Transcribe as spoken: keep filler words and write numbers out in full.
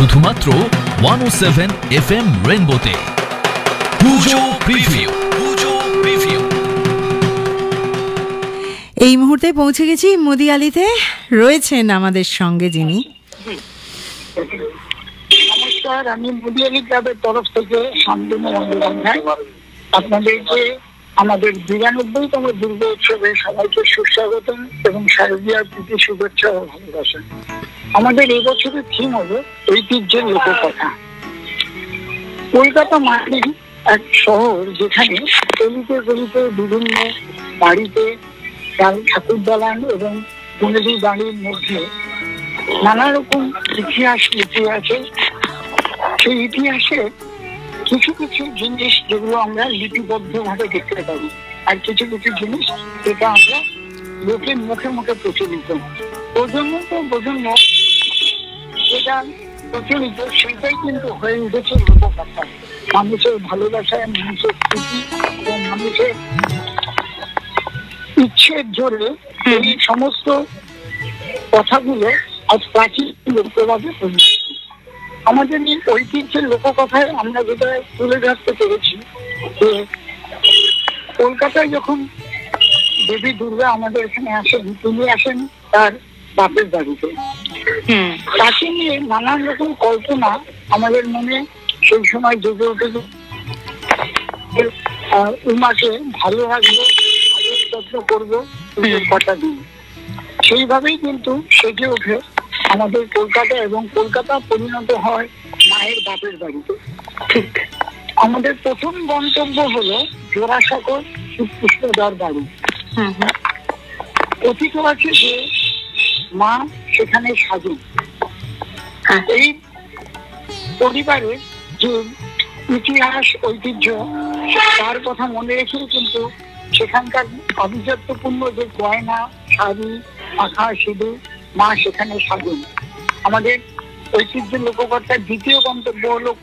শুধুমাত্র একশো সাত এফএম রেইনবোতে। পুজো প্রিভিউ, পুজো প্রিভিউ। এই মুহূর্তে পৌঁছে গেছি মুদিয়ালিতে, রয়েছেন আমাদের সঙ্গে যিনি। নমস্কার, আমি মুদিয়ালি ক্লাবের তরফ থেকে শান্তনু বন্দ্যোপাধ্যায় আপনাদেরকে আমাদের বিরানব্বইতম দুর্গা উৎসবে সবাইকে সুস্বাগতম এবং শারদীয়ার প্রীতি শুভেচ্ছা ও ভালোবাসা। আমাদের এই বছরের থিম হলো ঐতিহ্যের লোককথা। কলকাতা মানে এক শহর যেখানে গলিতে গলিতে বিভিন্ন বাড়িতে ঠাকুর দালান এবং বনেদি বাড়ির মধ্যে নানা রকম ইতিহাস লিপি আছে। সেই ইতিহাসে কিছু কিছু জিনিস যেগুলো আমরা লিপিবদ্ধ ভাবে দেখতে পারি, আর কিছু কিছু জিনিস যেটা আমরা লোকের মুখে মুখে প্রচলিত, প্রজন্ম তো প্রজন্ম যেটা প্রচলিত সেটাই কিন্তু হয়ে উঠেছে লোককথা। মানুষের ভালোবাসায়, মানুষের স্মৃতি এবং মানুষের ইচ্ছের জোরে এই সমস্ত কথাগুলো আজ প্রাচীন লোকভাবে পরিচিত। আমাদের এই ঐতিহ্যের লোককথায় আমরা যেটা তুলে ধরতে পেরেছি যে কলকাতায় যখন দেবী দুর্গা আমাদের এখানে আসেন, তিনি আসেন তার বাপের বাড়িতে। তাকে নিয়ে নানান রকম কল্পনা আমাদের মনে সেই সময় জেগে উঠেছে। উমাকে ভালো রাখবো, যত্ন করবো, কথা দিন। সেইভাবেই কিন্তু সেজে ওঠে আমাদের কলকাতা, এবং কলকাতা পরিণত হয় মায়ের বাপের বাড়িতে। ঠিক আমাদের প্রথম গন্তব্য হলো জোড়াসাঁকোর শ্রীকৃষ্ণদার বাড়ি। কথিত আছে যে মা সেখানে সাজেন। এই পরিবারের যে ইতিহাস ঐতিহ্য তার কথা মনে রেখেই কিন্তু সেখানকার আভিজাত্যপূর্ণ যে গয়না, শাড়ি, পাখা, সিঁদুর মা সেখানে সাজেন। আমাদের ঐতিহ্য লোককথার দ্বিতীয় গন্তব্য হলো